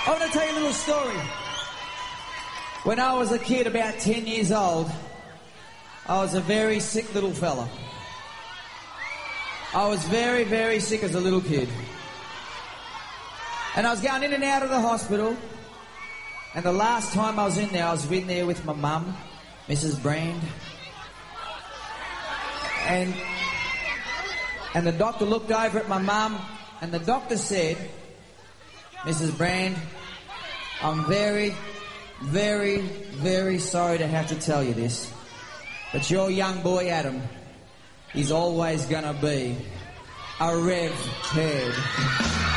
I want to tell you a little story. When I was a kid, about 10 years old, I was a very sick little fella. I was very, very sick as a little kid. And I was going in and out of the hospital. And the last time I was in there with my mum, Mrs. Brand. And the doctor looked over at my mum, and the doctor said, Mrs. Brand, I'm very, very, very sorry to have to tell you this, but your young boy Adam is always gonna be a rev turd.